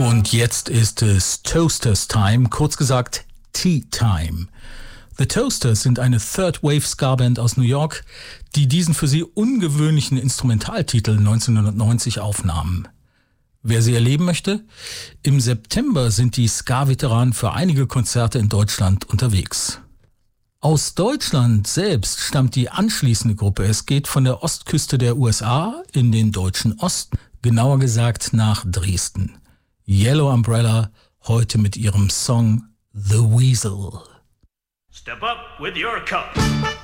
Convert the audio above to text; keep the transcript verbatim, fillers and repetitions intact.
Und jetzt ist es Toasters Time, kurz gesagt Tea Time. The Toasters sind eine Third-Wave-Ska-Band aus New York, die diesen für sie ungewöhnlichen Instrumentaltitel neunzehnhundertneunzig aufnahmen. Wer sie erleben möchte? Im September sind die Ska-Veteranen für einige Konzerte in Deutschland unterwegs. Aus Deutschland selbst stammt die anschließende Gruppe. Es geht von der Ostküste der U S A in den deutschen Osten, genauer gesagt nach Dresden. Yellow Umbrella, heute mit ihrem Song The Weasel. Step up with your cup.